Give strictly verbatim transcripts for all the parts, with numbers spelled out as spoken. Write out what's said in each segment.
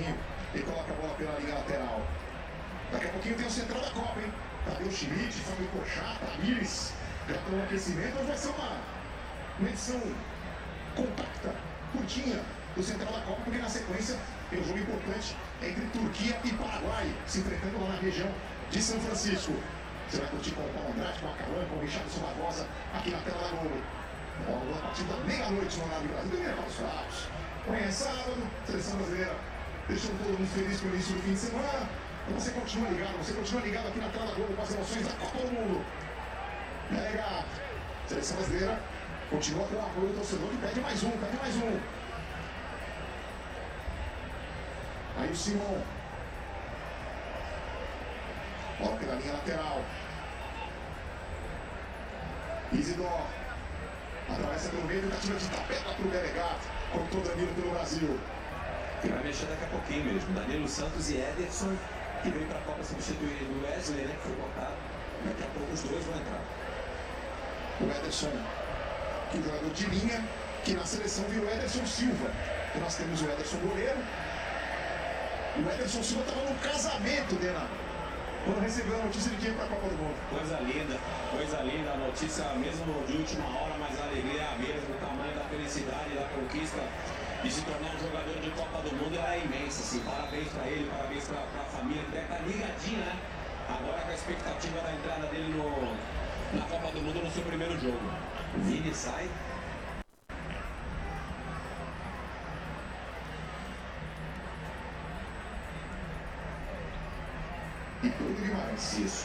Paulinho e coloca a bola pela linha lateral. Daqui a pouquinho tem o central da Copa, hein? Tadeu Schmidt, Fábio Pochá, Tamires, já estão no aquecimento, mas vai ser uma, uma edição compacta, curtinha do central da Copa, porque na sequência tem um jogo importante entre Turquia e Paraguai, se enfrentando lá na região de São Francisco. Você vai curtir com o Paulo Andrade, com a Calan, com o Richardson Barbosa, aqui na tela da Globo. Bola a partir da meia-noite no Horário Brasil. Primeiro para os Fatos. Amanhã é sábado, seleção brasileira deixando todo mundo feliz pelo início do fim de semana. E você continua ligado, você continua ligado aqui na tela da Globo com as emoções da Copa do Mundo. É legal. Seleção brasileira continua com o apoio do torcedor que pede mais um, pede mais um. Aí o Simon. Bola pela linha lateral. Isidoro. Atravessa pelo meio, tentativa de tapeta para o Delegato. Cortou Danilo pelo Brasil. E vai mexer daqui a pouquinho mesmo. Danilo Santos e Ederson, que veio para a Copa substituir o Wesley, né, que foi cortado. Daqui a pouco os dois vão entrar. O Ederson, que é o jogador de linha, que na seleção virou Ederson Silva. E nós temos o Ederson goleiro. O Ederson Silva estava no casamento dele, quando recebeu a notícia de que ia para a Copa do Mundo. Coisa linda, coisa linda. A notícia mesmo de última hora, mas a alegria é a mesma. O tamanho da felicidade, da conquista de se tornar um jogador de Copa do Mundo é imensa. Assim. Parabéns para ele, parabéns para a família, que deve estar ligadinha, né? Agora com a expectativa da entrada dele no, na Copa do Mundo no seu primeiro jogo. O Vini sai. E Bruno Guimarães. Isso.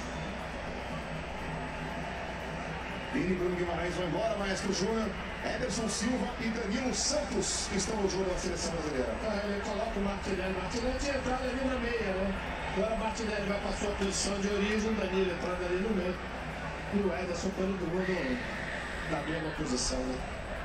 Vini e Bruno Guimarães vão embora, Maestro Júnior, Ederson Silva e Danilo Santos, que estão no jogo da seleção brasileira. Ah, ele coloca o Martinelli. Martinelli tinha entrado ali na meia, né? Agora o Martinelli vai para a sua posição de origem, o Danilo entrando ali no meio. E o Ederson todo mundo na mesma posição, né?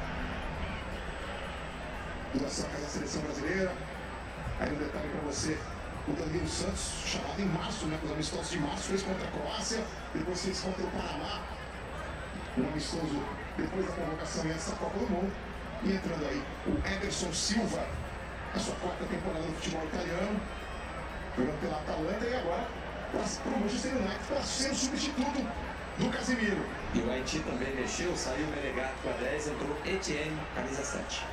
Duas sacas da seleção brasileira. Aí um detalhe para você. O Danilo Santos, chamado em março, né, com os amistosos de março, fez contra a Croácia, depois fez contra o Panamá, um amistoso depois da convocação e antes da Copa do Mundo. E entrando aí o Ederson Silva, a sua quarta temporada no futebol italiano, jogando pela Atalanta e agora para o Manchester United para ser o substituto do Casemiro. E o Haiti também mexeu, saiu o Menegatti com a dez, entrou Etienne, camisa sete.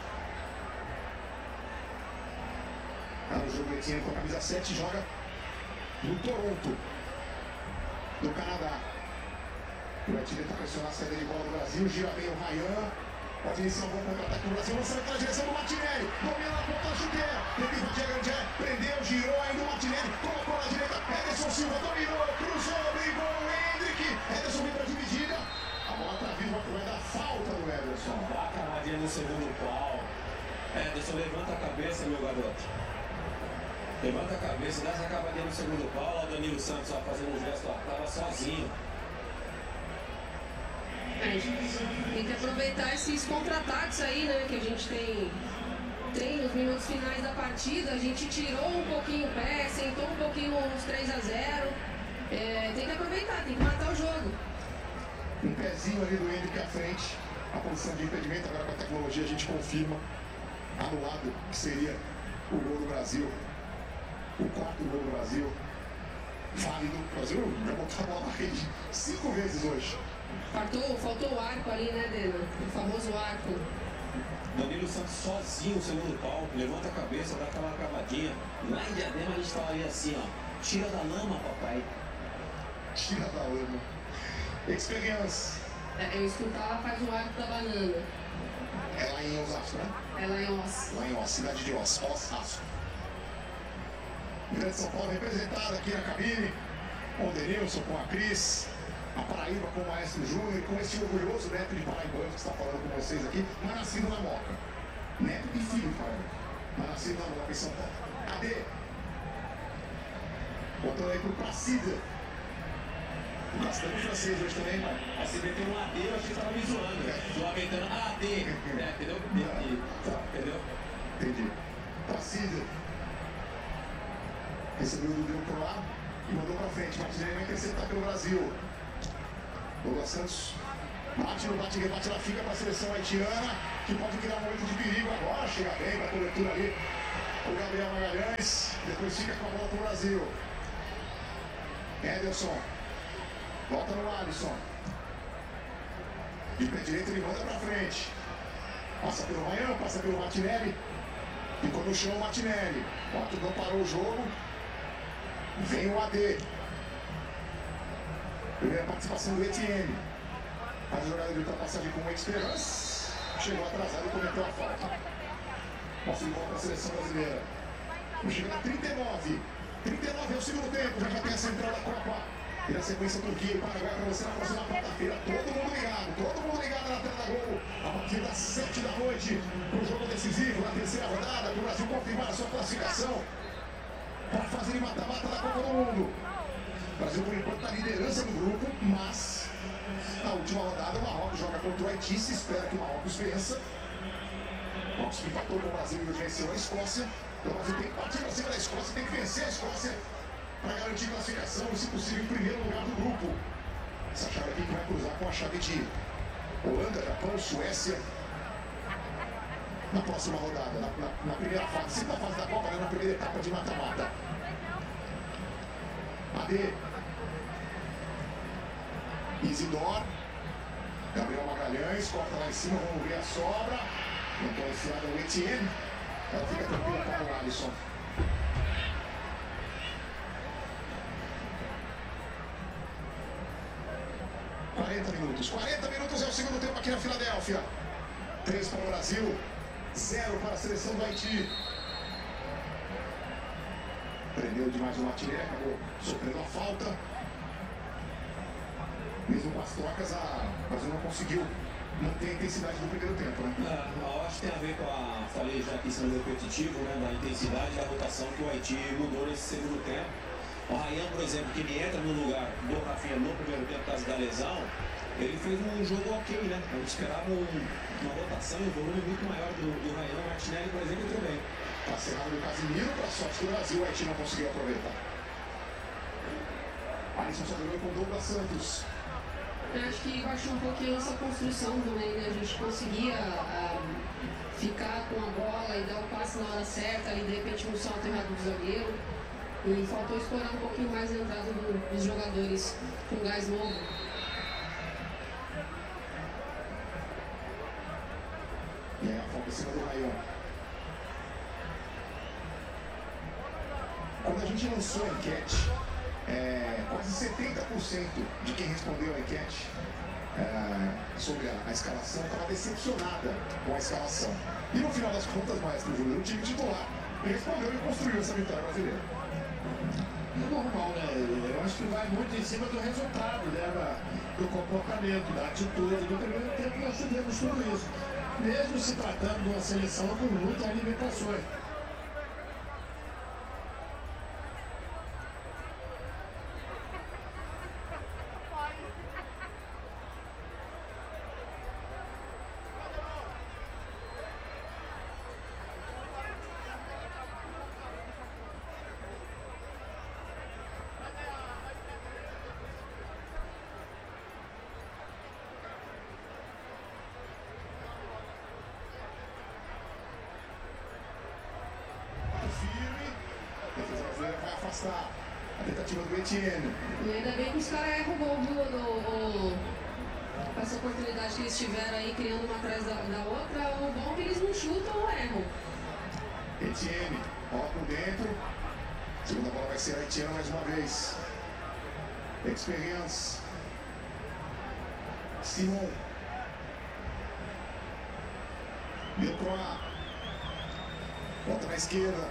Tá no jogo Etienne com a camisa sete, joga no Toronto, do Canadá. O Etienne tenta pressionar a saída de bola do Brasil, gira bem o Ryan, pode iniciar um bom contra-ataque no Brasil, lançamento na direção do Martinelli, domina na ponta da chuteira, teve invadir a grande área, prendeu, girou ainda o Martinelli, colocou na direita, Ederson Silva dominou, cruzou, brigou o Hendrick, Ederson vem para dividida, a bola tá viva, vai dar falta do Ederson. Dá a cavadinha no segundo pau. Ederson, levanta a cabeça, meu garoto. Levanta a cabeça, dá essa cavadinha no segundo pau. Olha o Danilo Santos ó, fazendo um gesto, estava sozinho. É, tem que aproveitar esses contra-ataques aí, né, que a gente tem, tem nos minutos finais da partida. A gente tirou um pouquinho o pé, sentou um pouquinho uns três a zero. É, tem que aproveitar, tem que matar o jogo. Um pezinho ali do Hendrick à frente, a posição de impedimento, agora com a tecnologia a gente confirma, anulado, que seria o gol do Brasil. O quarto gol do Brasil, válido. O Brasil já botou a bola na rede cinco vezes hoje. Faltou, faltou o arco ali, né, Deno? O famoso arco. Danilo Santos sozinho no segundo pau, levanta a cabeça, dá aquela cavadinha. Lá em Diadema a gente falaria assim, ó, tira da lama, papai. Tira da lama. Experiência. É, eu escutava, faz o arco da banana. É lá em Osasco, né? É lá em Oss. Lá em Oss, cidade de Oss, Osasco. Grande São Paulo representado aqui na cabine, com o Denilson, com a Cris, a Paraíba com o Maestro Júnior, com esse orgulhoso neto de Paraibano que está falando com vocês aqui, mas nascido na Moca. Neto e filho de Paraíba, mas nascido na Moca, em São Paulo. Cadê? Botando aí pro Placida. O Castelo francês hoje também, pai. Aí você meteu um A D, eu achei que tava me zoando. Tô aumentando A D, né? Entendeu? Tá. Entendeu? Entendi. Placida. Recebeu o Dudu pro lado e mandou pra frente. Martinelli vai interceptar pelo Brasil. Douglas Santos bate no bate, rebate, ela fica para a seleção haitiana, que pode criar um momento de perigo agora. Chega bem, vai cobertura ali o Gabriel Magalhães. Depois fica com a bola pro Brasil. Ederson. Volta no Alisson. De pé direito ele manda pra frente. Passa pelo Ryan, passa pelo Martinelli. Ficou no chão o Martinelli. O Arthur não parou o jogo. Vem o A D. Primeira participação do Etienne. Faz a jogada de ultrapassagem com o Esperance. Chegou atrasado e cometeu a falta. Posse de bola para a seleção brasileira. Chega na trinta e nove. trinta e nove é o segundo tempo. Já já tem a central da Copa. E na sequência Turquia e Paraguai para você na próxima quarta-feira. Todo mundo ligado. Todo mundo ligado na tela da Globo. A partir das sete da noite. Para o jogo decisivo. Na terceira rodada. Para o Brasil confirmar a sua classificação. Para fazer em mata-mata da Copa do Mundo. O Brasil, por enquanto, está liderança do grupo, mas na última rodada o Marrocos joga contra o Haiti, se espera que o Marrocos vença. O Marrocos empatou com o Brasil e venceu a Escócia. Então o Brasil tem que partir para cima da Escócia, tem que vencer a Escócia para garantir classificação e, se possível, em primeiro lugar do grupo. Essa chave aqui que vai cruzar com a chave de Holanda, Japão, Suécia. Na próxima rodada, na, na, na primeira fase, sempre na fase da Copa, né, na primeira etapa de mata-mata. A D. Isidoro. Gabriel Magalhães, corta lá em cima, vamos ver a sobra. Então enfiada o Etienne. Ela fica tranquila para o Alisson. quarenta minutos. quarenta minutos é o segundo tempo aqui na Filadélfia. três para o Brasil, zero para a seleção do Haiti. Prendeu demais o Martinelli, acabou sofrendo a falta. Mesmo com as trocas, a Brasil não conseguiu manter a intensidade do primeiro tempo, né? É, eu acho que tem a ver com a, falei já aqui sendo repetitivo, né, da intensidade da rotação que o Haiti mudou nesse segundo tempo. O Ryan, por exemplo, que ele entra no lugar do Rafinha no primeiro tempo por causa da lesão, ele fez um jogo ok, né? Eu esperava um, uma rotação e um volume muito maior do, do Ryan. O Martinelli, por exemplo, entrou bem. Passe errado do Casimiro, para a sorte do Brasil, o Haiti não conseguiu aproveitar. Alisson só jogou com o Douglas Santos. Eu acho que baixou um pouquinho essa construção também, né? A gente conseguia ah, ficar com a bola e dar o passe na hora certa, ali de repente um salto errado do zagueiro. E faltou explorar um pouquinho mais a entrada do, dos jogadores com gás novo. E aí a falta em cima do Ryan. Quando a gente lançou a enquete, é, quase setenta por cento de quem respondeu a enquete é, sobre a, a escalação estava decepcionada com a escalação. E no final das contas, Maestro Júlio, o time titular respondeu e construiu essa vitória brasileira. É normal, né? Eu acho que vai muito em cima do resultado, né? Do comportamento, da atitude. No primeiro tempo nós tivemos tudo isso. Mesmo se tratando de uma seleção com muitas limitações. A tentativa do Etienne. E ainda bem que os caras erram o gol, viu? Do, do, essa oportunidade que eles tiveram aí, criando uma atrás da, da outra. O bom é que eles não chutam ou erram. Etienne, bola por dentro. Segunda bola vai ser a Etienne mais uma vez. Experience. Simon. Delcroix. Volta na esquerda.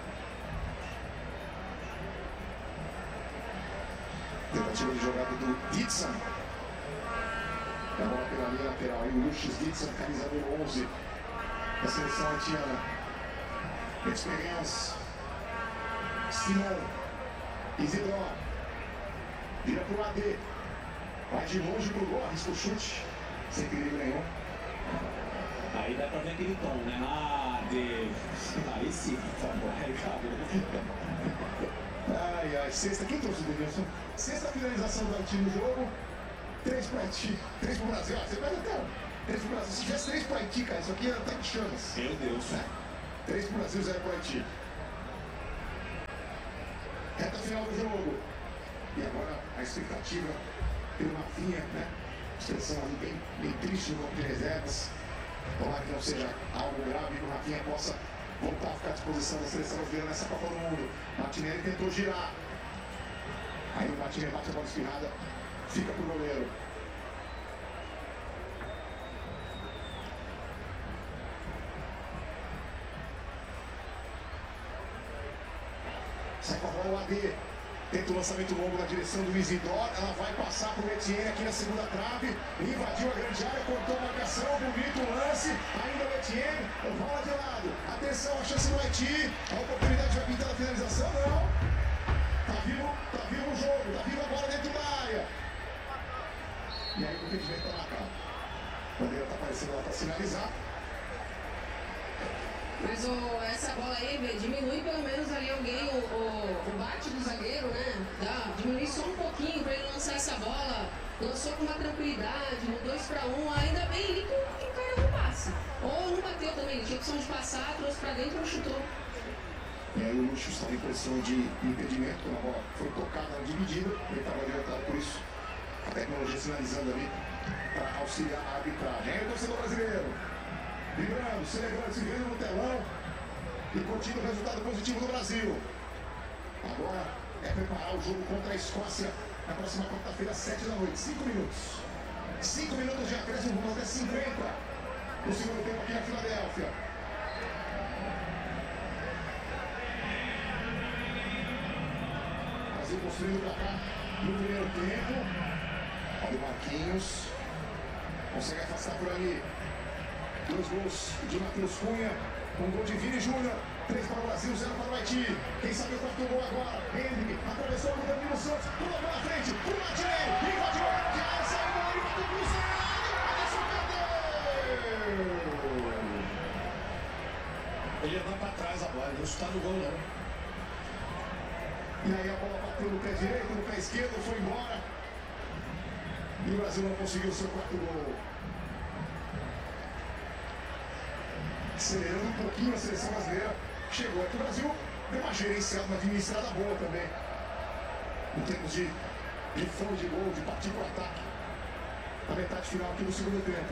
Tentativa de jogada do Dixon. A bola pela linha lateral. Aí o Lucius Dixon, camisa número onze da seleção haitiana. Experience. Simon. Isidoro. Vira pro A D. Vai de longe pro gol. Arrisca o chute. Sem perigo nenhum. Aí dá pra ver aquele tom, né? Ah, de... Aí sim, por favor. Aí cabe. Ai, ai, sexta, quem trouxe o Denilson? Sexta finalização do Haiti no jogo, três para Haiti, três para o Brasil. Ah, você vai até três para o Brasil. Se tivesse três para Haiti, cara, isso aqui era até de chamas. Meu Deus. É. três para o Brasil, zero para Haiti. Reta final do jogo. E agora a expectativa pelo Rafinha, né? Expressão ali bem, bem triste no banco de reservas. Tomara que não seja algo grave e que o Rafinha possa voltar a ficar à disposição da seleção brasileira nessa Copa do Mundo. Martinelli tentou girar. Aí o Martinelli bate a bola espinada, fica pro goleiro. Sai com a bola o A D. Tenta o lançamento longo na direção do Isidoro. Ela vai passar para o Etienne aqui na segunda trave. Invadiu a grande área, cortou a marcação. Bonito lance. Ainda o Etienne. Bola de lado. Atenção, a chance do Haiti. A oportunidade vai pintar a finalização. Não. Tá vivo, tá vivo o jogo. Tá vivo agora dentro da área. E aí o impedimento está marcado. A bandeira está aparecendo lá para sinalizar. Mas o, essa bola aí, Vê, diminui pelo menos ali alguém, o, o, o bate do zagueiro, né? Dá, diminui só um pouquinho para ele lançar essa bola. Lançou com uma tranquilidade, no dois para um, ainda bem ali que o cara não passa. Ou não bateu também, tinha opção de passar, trouxe para dentro e não chutou. E aí o Luxo estava em posição de impedimento, quando a bola foi tocada, dividida, ele estava adiantado por isso. A tecnologia sinalizando ali para auxiliar a arbitragem. Aí o torcedor brasileiro. Vibrando, celebrando, se vendo no telão e curtindo o resultado positivo do Brasil. Agora é preparar o jogo contra a Escócia na próxima quarta-feira, às sete da noite. Cinco minutos. Cinco minutos de acréscimo, vamos até cinquenta no segundo tempo aqui na Filadélfia. Brasil construindo pra cá no primeiro tempo. Olha o Marquinhos. Consegue afastar por ali. Dois gols de Matheus Cunha, um gol de Vini Júnior, três para o Brasil, zero para o Haiti. Quem sabe o quarto gol agora? Henrique atravessou o Danilo Santos, pulou para frente, o Martinelli, invadiu a grande área, saiu do gol, bateu cruzado, Alisson perdeu! Ele ia dar para trás a bola, não chutar no gol não. E aí a bola bateu no pé direito, no pé esquerdo, foi embora. E o Brasil não conseguiu o seu quarto gol. Acelerando um pouquinho a seleção brasileira, chegou aqui o Brasil, deu uma gerenciada, uma administrada boa também, em termos de, de fome de gol, de partir para o ataque, na metade final aqui do segundo tempo.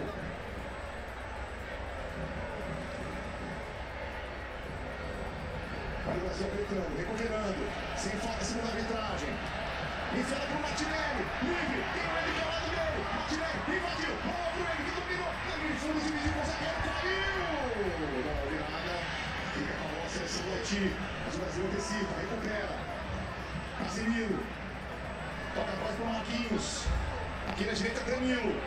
Olha o Brasil apertando, recuperando, sem falta, segunda arbitragem, enfiada para o Martinelli, livre, tem o Henrique ao lado dele, Martinelli, invadiu, bola para o Henrique, dominou, na linha de fundo, dividiu com o zagueiro, caiu! Não houve nada, fica com a bola a seleção do Haiti, mas o Brasil antecipa, recupera, Casemiro, toca a bola para o Marquinhos, aqui na direita Danilo,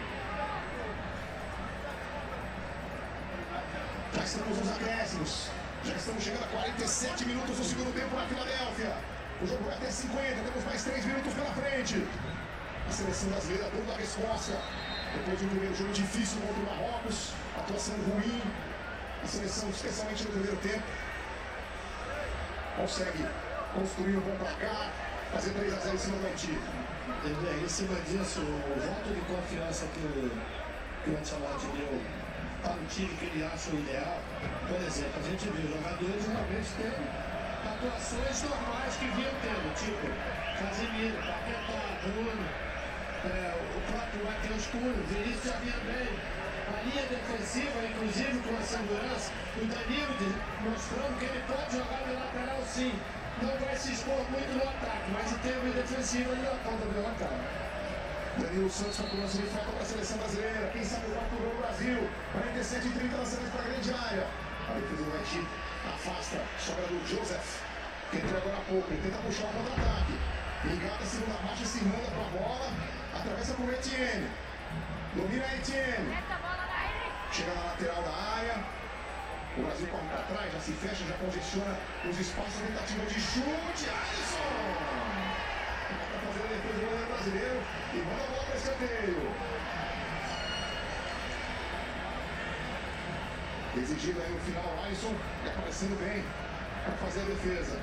já estamos nos acréscimos, já estamos chegando a quarenta e sete minutos do segundo tempo na Filadélfia, o jogo vai até cinquenta, temos mais três minutos pela frente, a seleção brasileira dando a resposta, depois de um primeiro jogo difícil contra o Marrocos, atuação ruim, a seleção, especialmente no primeiro tempo, consegue construir um bom placar, fazer três a zero em cima do Haiti. Em cima disso, o voto de confiança que o, que o Ancelotti deu para o time que ele acha o ideal, por exemplo, a gente viu jogadores realmente tendo atuações normais que vinham tendo, tipo Casemiro, Paquetá, Bruno, é, o próprio Matheus Cunha, o Vinícius já vinha bem. A linha defensiva, inclusive com a segurança, o Danilo mostrando que ele pode jogar de lateral sim. Não vai se expor muito no ataque, mas em termos defensivos ele não conta pelo ataque. Danilo Santos com cobrança de falta para a seleção brasileira. Quem sabe o quarto gol do Brasil. quarenta e sete e trinta lançamentos para a grande área. A defesa do Haiti afasta, sobra do Joseph, que entrou agora há pouco. Ele tenta puxar o contra-ataque. Ligado a segunda marcha, se manda para a bola. Atravessa para o Etienne. Domina Etienne. Chega na lateral da área. O Brasil corre para trás, já se fecha, já congestiona os espaços. Tentativa de chute. Alisson! Para fazer a defesa do goleiro brasileiro. E manda a bola para escanteio. Exigido aí no final, o Alisson e aparecendo bem para fazer a defesa.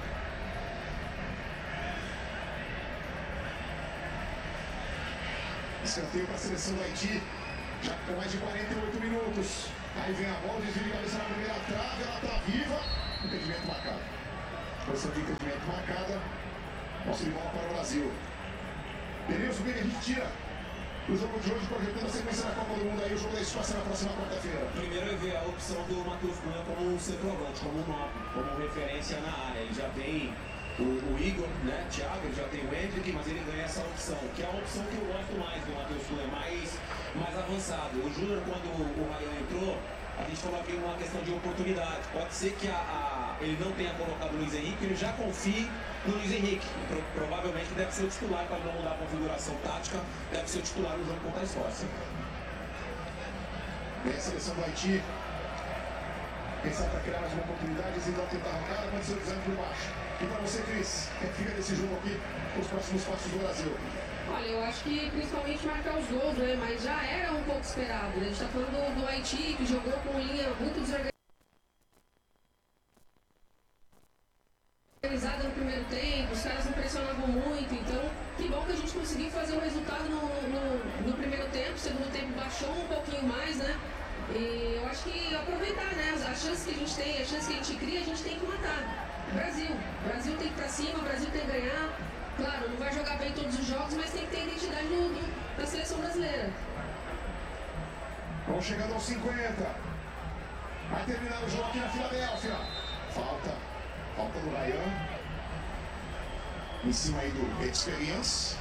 Escanteio para a seleção do Haiti, já com mais de quarenta e oito minutos. Aí vem a bola, desvio de cabeça na primeira trave, ela está viva. Impedimento marcado. Posição de impedimento marcada. Posse de bola para o Brasil. Denilson, o que a gente tira do jogo de hoje, projetando a sequência da Copa do Mundo aí, o jogo da Escócia na próxima quarta-feira? Primeiro eu vi a opção do Matheus Cunha como um centroavante, como um nove, como referência na área. Ele já tem o, o Igor, né, Thiago, ele já tem o Hendrick, mas ele ganha essa opção, que é a opção que eu gosto mais do Matheus Cunha, mais, mais avançado. O Júnior, quando o, o Ryan entrou, a gente falou aqui uma questão de oportunidade. Pode ser que a, a, ele não tenha colocado o Luiz Henrique, ele já confie no Luiz Henrique. Pro, provavelmente deve ser o titular para não mudar a configuração tática, deve ser o titular no jogo contra a Escócia. Vem a seleção do Haiti. Quem sabe para criar mais uma oportunidade, então tentar arrancar, pode ser o desânimo por baixo. E para você, Cris, o que fica desse jogo aqui, os próximos passos do Brasil? Olha, eu acho que principalmente marcar os gols, né? Mas já era um pouco esperado. Né? A gente tá falando do, do Haiti, que jogou com linha muito desorganizada no primeiro tempo, os caras não pressionavam muito, então que bom que a gente conseguiu fazer um resultado no, no, no primeiro tempo, o segundo tempo baixou um pouquinho mais, né? E eu acho que aproveitar, né? As, as chances que a gente tem, as chances que a gente cria, a gente tem que matar. Brasil, Brasil tem que ir pra cima, o Brasil tem que ganhar. Claro, não vai jogar bem todos os jogos, mas tem que ter identidade no, no, na seleção brasileira. Vamos chegando aos cinquenta. Vai terminar o jogo aqui na Filadélfia. Falta. Falta do Ryan. Em cima aí do Experience.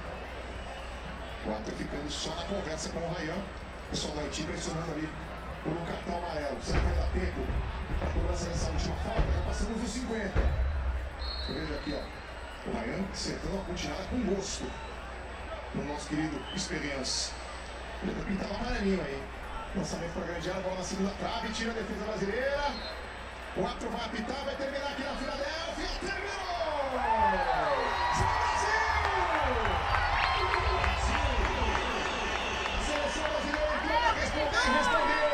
O Arthur ficando só na conversa com o Ryan. O pessoal do Haiti pressionando ali por um cartão amarelo. Será que vai dar tempo para cobrar essa última falta? Já passamos dos cinquenta. Eu vejo aqui, ó. O Ryan acertando uma continuada com gosto no nosso querido Experience. Ele tá pintando amarelinho aí. Lançamento para a grande área, bola na segunda trave, tira a defesa brasileira. O árbitro vai apitar, vai terminar aqui na Filadélfia. Terminou! Brasil! A seleção brasileira entrou para responder e respondeu.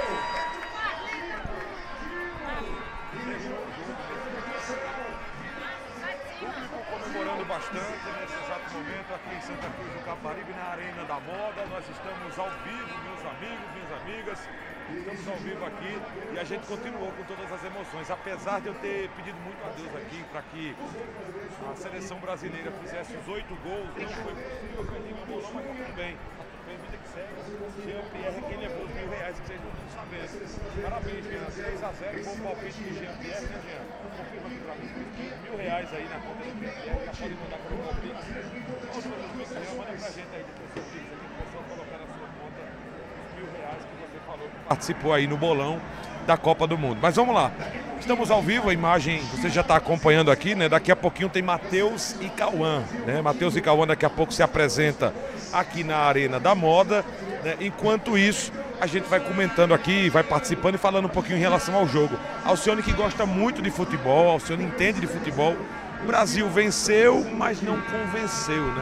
Comemorando bastante nesse exato momento aqui em Santa Cruz do Caparibe, na Arena da Moda. Nós estamos ao vivo, meus amigos, minhas amigas. Estamos ao vivo aqui e a gente continuou com todas as emoções. Apesar de eu ter pedido muito a Deus aqui para que a seleção brasileira fizesse os oito gols, não foi possível, perdi meu bolão, mas tudo bem. Bem, vida que segue. Jean Pierre, quem levou os mil reais que vocês não estão sabendo. Parabéns, Jean. três a zero, bom palpite de Jean Pierre, né, Jean? Confirma aqui pra mim. Mil reais aí na conta do Jean Pierre. Já pode mandar para o palpite. Nossa, manda pra gente aí depois o Pix aqui, o pessoal colocar na sua conta os mil reais que você falou. Participou aí no bolão da Copa do Mundo. Mas vamos lá. Estamos ao vivo, a imagem você já está acompanhando aqui, né? Daqui a pouquinho tem Matheus e Cauã, né? Matheus e Cauã daqui a pouco se apresenta aqui na Arena da Moda, né? Enquanto isso, a gente vai comentando aqui, vai participando e falando um pouquinho em relação ao jogo. Alcione, que gosta muito de futebol, Alcione entende de futebol. O Brasil venceu, mas não convenceu, né?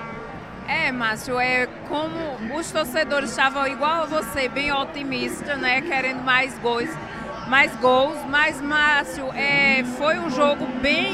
É, Márcio, é como os torcedores estavam igual a você, bem otimistas, né? Querendo mais gols, mais gols, mas, Márcio, é, foi um jogo bem...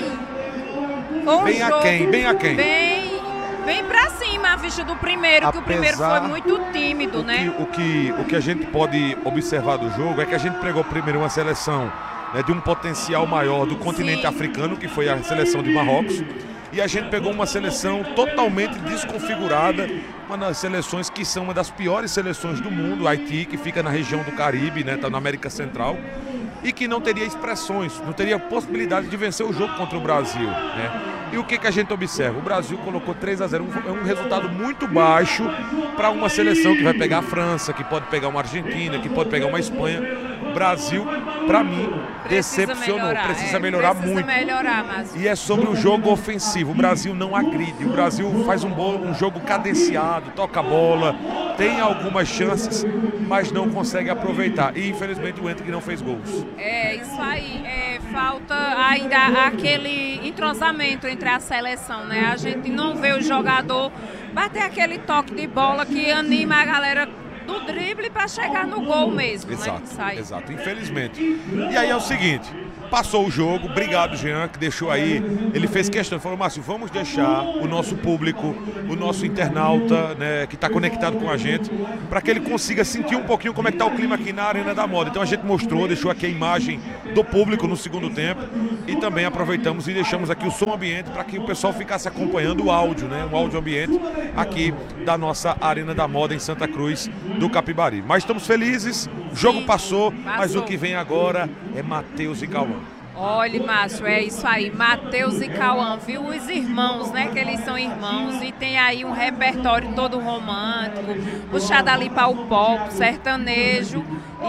Um bem jogo aquém, bem aquém. Bem, bem pra cima, a vista do primeiro, Apesar, que o primeiro foi muito tímido, o né? Que, o, que, o que a gente pode observar do jogo é que a gente pegou primeiro uma seleção, né, de um potencial maior do continente Sim. africano, que foi a seleção de Marrocos. E a gente pegou uma seleção totalmente desconfigurada, uma das seleções que são uma das piores seleções do mundo, o Haiti, que fica na região do Caribe, né, tá na América Central, e que não teria expressões, não teria possibilidade de vencer o jogo contra o Brasil, né? E o que, que a gente observa? O Brasil colocou três a zero, um, um resultado muito baixo para uma seleção que vai pegar a França, que pode pegar uma Argentina, que pode pegar uma Espanha. O Brasil, para mim, Precisa decepcionou, melhorar, precisa é, melhorar precisa muito. melhorar, Márcio. E é sobre o jogo ofensivo. O Brasil não agride. O Brasil faz um, bom, um jogo cadenciado, toca a bola, tem algumas chances, mas não consegue aproveitar. E infelizmente o Hendrick não fez gols. É, isso aí. É, falta ainda aquele entrosamento entre a seleção, né? A gente não vê o jogador bater aquele toque de bola que anima a galera do drible para chegar no gol mesmo, Exato, né? Sai. exato, infelizmente. E aí é o seguinte, Passou o jogo, obrigado Jean, que deixou aí, ele fez questão, falou, Márcio, vamos deixar o nosso público, o nosso internauta, né, que está conectado com a gente, para que ele consiga sentir um pouquinho como é que está o clima aqui na Arena da Moda. Então a gente mostrou, deixou aqui a imagem do público no segundo tempo e também aproveitamos e deixamos aqui o som ambiente para que o pessoal ficasse acompanhando o áudio, né, o áudio ambiente aqui da nossa Arena da Moda em Santa Cruz do Capibaribe. Mas estamos felizes, o jogo passou, mas o que vem agora é Matheus e Cauã. Olha, Márcio, é isso aí, Matheus e Cauã, viu? Os irmãos, né? Que eles são irmãos e tem aí um repertório todo romântico, puxado ali para o pop, sertanejo,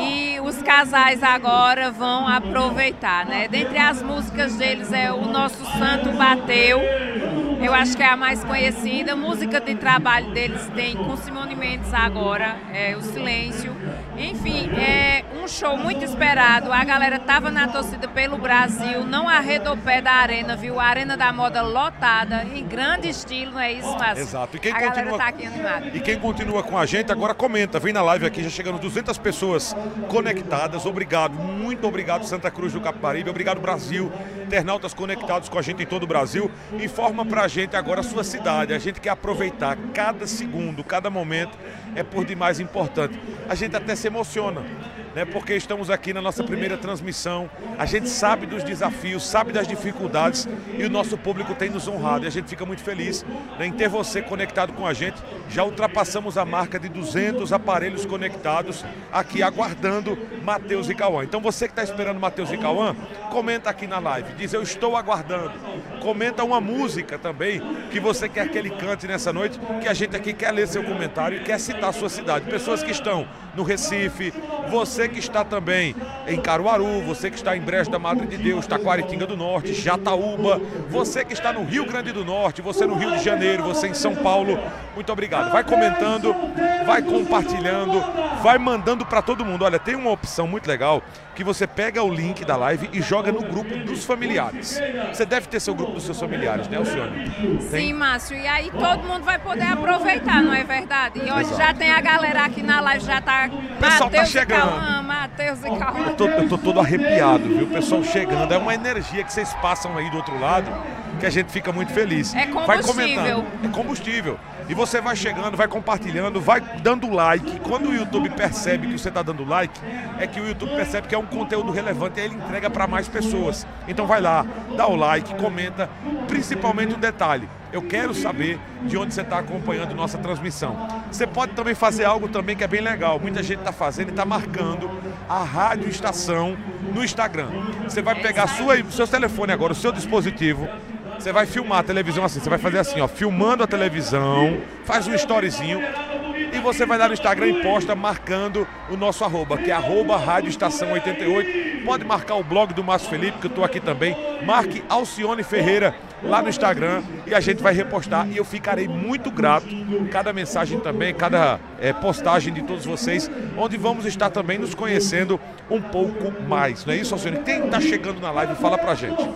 e os casais agora vão aproveitar, né? Dentre as músicas deles é O Nosso Santo Bateu, eu acho que é a mais conhecida, música de trabalho deles tem com Simone Mendes agora, é O Silêncio, enfim, é um show muito esperado, a galera tava na torcida pelo Brasil, não arredou o pé da arena, viu? A Arena da Moda lotada, em grande estilo, não é isso, Márcio? Exato. E quem a continua... galera tá aqui animada. E quem continua com a gente agora comenta, vem na live aqui, já chegando duzentas pessoas conectadas, obrigado, muito obrigado Santa Cruz do Capibaribe, obrigado Brasil, internautas conectados com a gente em todo o Brasil, informa pra gente agora a sua cidade, a gente quer aproveitar cada segundo, cada momento, é por demais importante. A gente até se emociona, né, porque estamos aqui na nossa primeira transmissão, a gente sabe dos desafios, sabe das dificuldades e o nosso público tem nos honrado e a gente fica muito feliz, né, em ter você conectado com a gente. Já ultrapassamos a marca de duzentos aparelhos conectados aqui aguardando Matheus e Cauã. Então você que está esperando Matheus e Cauã, comenta aqui na live, diz eu estou aguardando, comenta uma música também que você quer que ele cante nessa noite, que a gente aqui quer ler seu comentário e quer citar a sua cidade. Pessoas que estão no Recife, você que está também em Caruaru, você que está em Brejo da Madre de Deus, Taquaritinga do Norte, Jataúba, você que está no Rio Grande do Norte, você no Rio de Janeiro, você em São Paulo, muito obrigado. Vai comentando, vai compartilhando, vai mandando para todo mundo. Olha, tem uma opção muito legal que você pega o link da live e joga no grupo dos familiares. Você deve ter seu grupo dos seus familiares, né, Alcione? Sim, Márcio, e aí todo mundo vai poder aproveitar, não é verdade? E hoje Exato. Já tem a galera aqui na live, já tá O pessoal tá chegando. Cauã, Matheus e Cauã. Eu tô, eu tô todo arrepiado, viu? O pessoal chegando. É uma energia que vocês passam aí do outro lado que a gente fica muito feliz. É combustível. Vai comentando. É combustível. E você vai chegando, vai compartilhando, vai dando like. Quando o YouTube percebe que você está dando like, é que o YouTube percebe que é um conteúdo relevante e aí ele entrega para mais pessoas. Então vai lá, dá o like, comenta, principalmente um detalhe. Eu quero saber de onde você está acompanhando nossa transmissão. Você pode também fazer algo também que é bem legal. Muita gente está fazendo e está marcando a Rádio Estação no Instagram. Você vai pegar a sua, o seu telefone agora, o seu dispositivo. Você vai filmar a televisão assim, você vai fazer assim, ó, filmando a televisão, faz um storyzinho e você vai lá no Instagram e posta marcando o nosso arroba, que é arroba Rádio Estação oitenta e oito. Pode marcar o blog do Márcio Felipe, que eu tô aqui também. Marque Alcione Ferreira lá no Instagram e a gente vai repostar e eu ficarei muito grato. Cada mensagem também, cada é, postagem de todos vocês, onde vamos estar também nos conhecendo um pouco mais. Não é isso, Alcione? Quem tá chegando na live, fala pra gente.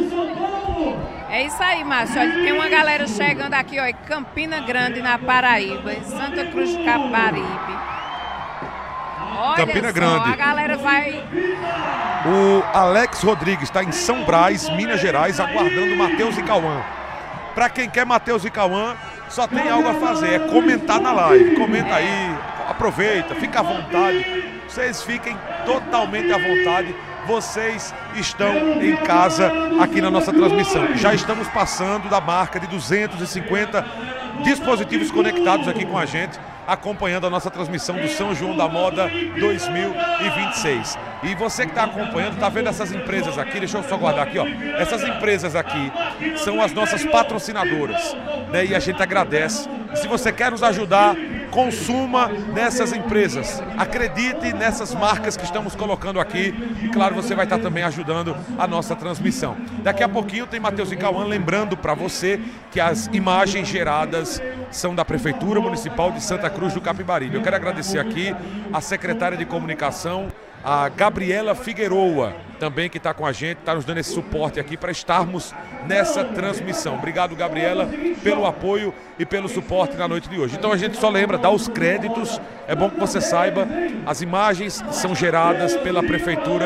É isso aí, Márcio. Olha, tem uma galera chegando aqui, ó, em Campina Grande, na Paraíba, em Santa Cruz do Capibaribe. Olha Campina só, Grande. A galera vai... O Alex Rodrigues está em São Brás, Minas Gerais, aguardando Matheus e Cauã. Para quem quer Matheus e Cauã, só tem algo a fazer, é comentar na live. Comenta aí, aproveita, fica à vontade. Vocês fiquem totalmente à vontade. Vocês estão em casa aqui na nossa transmissão. Já estamos passando da marca de duzentos e cinquenta dispositivos conectados aqui com a gente, acompanhando a nossa transmissão do São João da Moda dois mil e vinte e seis. E você que está acompanhando, está vendo essas empresas aqui, deixa eu só guardar aqui, ó. Essas empresas aqui são as nossas patrocinadoras, né? E a gente agradece. E se você quer nos ajudar, consuma nessas empresas, acredite nessas marcas que estamos colocando aqui e claro, você vai estar também ajudando a nossa transmissão. Daqui a pouquinho tem Matheus e Cauã, lembrando para você que as imagens geradas são da Prefeitura Municipal de Santa Cruz do Capibaribe. Eu quero agradecer aqui a secretária de Comunicação, a Gabriela Figueroa, também que está com a gente, está nos dando esse suporte aqui para estarmos nessa transmissão. Obrigado, Gabriela, pelo apoio e pelo suporte na noite de hoje. Então a gente só lembra, dá os créditos, é bom que você saiba, as imagens são geradas pela Prefeitura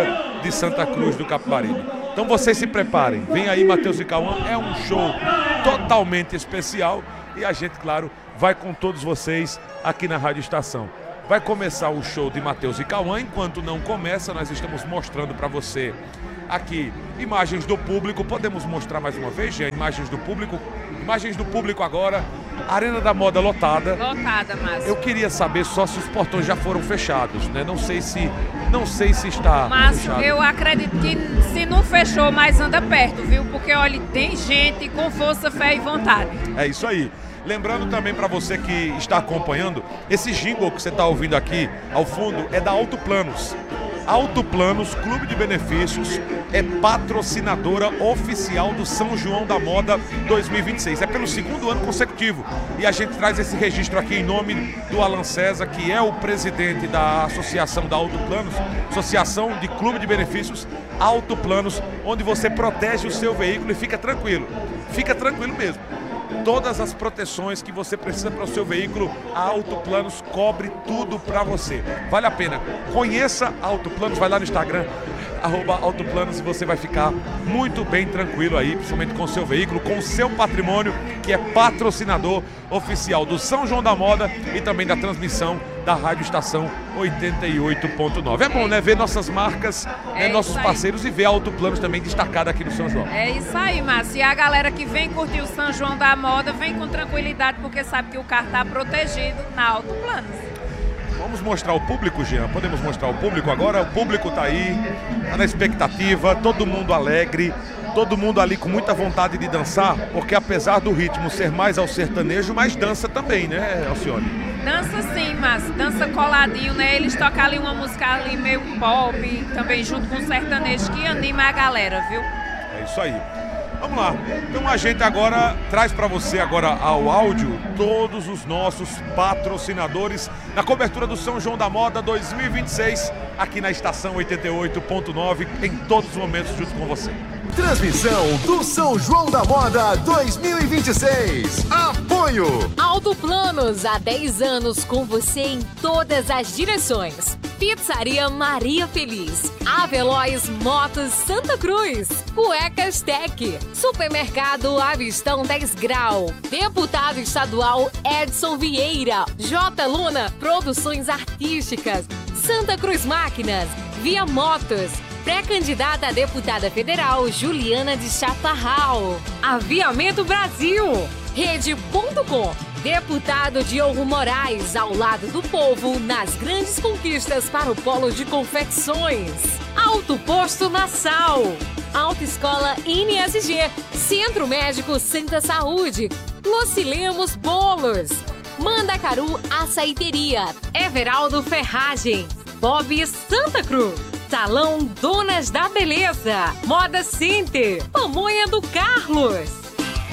de Santa Cruz do Capibaribe. Então vocês se preparem, vem aí Matheus e Cauã, é um show totalmente especial e a gente, claro, vai com todos vocês aqui na Rádio Estação. Vai começar o show de Matheus e Cauã, enquanto não começa, nós estamos mostrando para você aqui imagens do público, podemos mostrar mais uma vez, Jean, imagens do público, imagens do público agora, Arena da Moda lotada. Lotada, Márcio. Eu queria saber só se os portões já foram fechados, né? Não sei se, não sei se está Márcio, fechado. eu acredito que se não fechou, mas anda perto, viu? Porque, olha, tem gente com força, fé e vontade. É isso aí. Lembrando também para você que está acompanhando, esse jingle que você está ouvindo aqui ao fundo é da Alto Planos. Alto Planos, Clube de Benefícios, é patrocinadora oficial do São João da Moda dois mil e vinte e seis. É pelo segundo ano consecutivo. E a gente traz esse registro aqui em nome do Alan César, que é o presidente da Associação da Alto Planos, Associação de Clube de Benefícios Alto Planos, onde você protege o seu veículo e fica tranquilo. Fica tranquilo mesmo. Todas as proteções que você precisa para o seu veículo, a Alto Planos cobre tudo para você. Vale a pena. Conheça a Alto Planos, vai lá no Instagram, arroba Alto Planos, e você vai ficar muito bem tranquilo aí, principalmente com o seu veículo, com o seu patrimônio, que é patrocinador oficial do São João da Moda e também da transmissão da Rádio Estação oitenta e oito ponto nove. É bom, né? Ver nossas marcas, né, é nossos parceiros e ver a Alto Planos também destacada aqui no São João. É isso aí, Márcio. E a galera que vem curtir o São João da Moda, vem com tranquilidade, porque sabe que o carro está protegido na Alto Planos. Vamos mostrar o público, Jean? Podemos mostrar o público agora? O público está aí, está na expectativa, todo mundo alegre, todo mundo ali com muita vontade de dançar, porque apesar do ritmo ser mais ao sertanejo, mas dança também, né, Alcione? Dança sim, Márcio, dança coladinho, né? Eles tocam ali uma música ali meio pop, também junto com o sertanejo, que anima a galera, viu? É isso aí. Vamos lá. Então a gente agora traz para você agora ao áudio todos os nossos patrocinadores na cobertura do São João da Moda dois mil e vinte e seis, aqui na Estação oitenta e oito ponto nove, em todos os momentos junto com você. Transmissão do São João da Moda dois mil e vinte e seis. Apoio! Alto Planos, há dez anos com você em todas as direções. Pizzaria Maria Feliz, Aveloz Motos Santa Cruz, Cuecas Tech, Supermercado Avistão dez Grau, Deputado Estadual Edson Vieira, J. Luna Produções Artísticas, Santa Cruz Máquinas, Via Motos, pré-candidata a deputada federal Juliana de Chaparral, Aviamento Brasil, Rede ponto com, deputado Diogo Moraes, ao lado do povo, nas grandes conquistas para o polo de confecções. Alto Posto Nassau, Autoescola N S G, Centro Médico Santa Saúde, Lucilemos Bolos, Mandacaru Açaiteria, Everaldo Ferragem, Bob Santa Cruz, Salão Donas da Beleza, Moda Center, Pamonha do Carlos.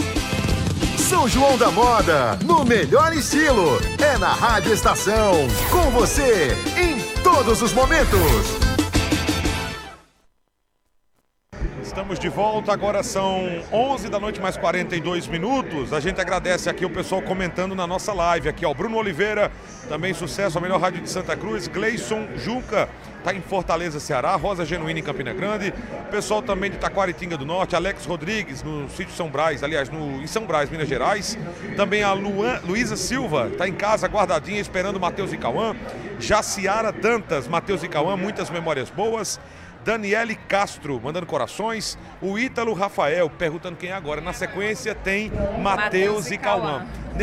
São João da Moda, no melhor estilo. É na Rádio Estação, com você em todos os momentos. Estamos de volta, agora são onze da noite mais quarenta e dois minutos. A gente agradece aqui o pessoal comentando na nossa live aqui, ó. Bruno Oliveira, também sucesso, a melhor rádio de Santa Cruz. Gleison Juca, tá em Fortaleza, Ceará. Rosa Genuína em Campina Grande. Pessoal também de Taquaritinga do Norte. Alex Rodrigues no sítio São Brás, aliás, no, em São Brás, Minas Gerais. Também a Luan, Luísa Silva, tá em casa guardadinha esperando Matheus e Cauã. Jaciara Dantas, Matheus e Cauã, muitas memórias boas. Daniele Castro, mandando corações. O Ítalo Rafael, perguntando quem é agora. Na sequência tem Matheus e Cauã.